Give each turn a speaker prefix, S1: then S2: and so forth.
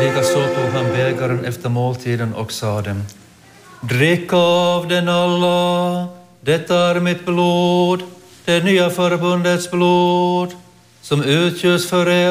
S1: Likaså tog han bägaren efter måltiden och sade: drick av den alla, detta är mitt blod, det nya förbundets blod, som utgörs för er